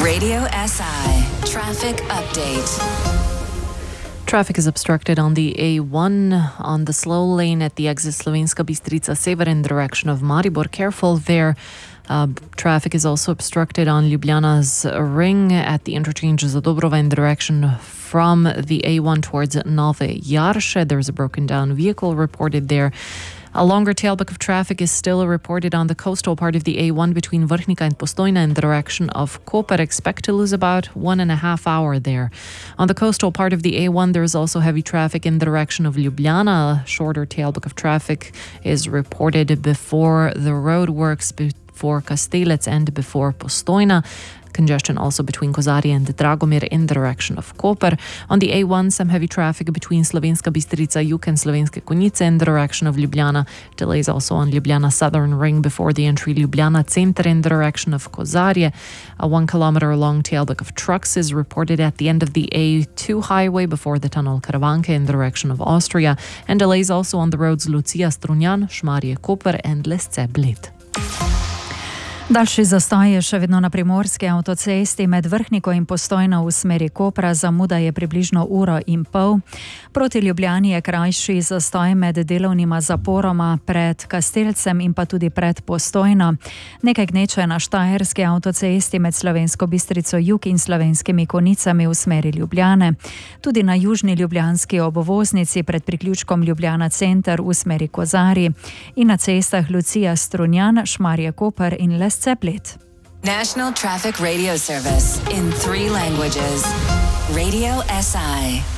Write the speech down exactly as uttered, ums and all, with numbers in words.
Radio S I Traffic Update. Traffic is obstructed on the A one on the slow lane at the exit Slovenska Bistrica Sever in direction of Maribor. Careful there. Uh, traffic is also obstructed on Ljubljana's ring at the interchange of Dobrova in direction from the A one towards Nove Jarše. There's a broken down vehicle reported there. A longer tailback of traffic is still reported on the coastal part of the A one between Vrhnika and Postojna in the direction of Koper. Expect to lose about one and a half hour there. On the coastal part of the A one, there is also heavy traffic in the direction of Ljubljana. A shorter tailback of traffic is reported before the roadworks before Kastelec and before Postojna. Congestion also between Kozarje and Dragomir in the direction of Koper. On the A one, some heavy traffic between Slovenska Bistrica Jug and Slovenske Konjice in the direction of Ljubljana. Delays also on Ljubljana Southern Ring before the entry Ljubljana Center in the direction of Kozarje. A one kilometer long tailback of trucks is reported at the end of the A two highway before the tunnel Karavanke in the direction of Austria. And delays also on the roads Lucia Strunjan, Šmarje Koper and Lesce Bled. Daljši zastoj je še vedno na primorski avtocesti med Vrhniko in Postojno v smeri Kopra, zamuda je približno uro in pol. Proti Ljubljani je krajši zastoj med delovnima zaporoma pred Kastelcem in pa tudi pred Postojno. Nekaj gneče na Štajerski avtocesti med Slovensko Bistrico Jug in Slovenskimi Konjicami v smeri Ljubljane. Tudi na južni ljubljanski obvoznici pred priključkom Ljubljana Center v smeri Kozarji in na cestah Lucija Strunjan, Šmarje Koper in Les Ceplet. National Traffic Radio Service in three languages. Radio S I.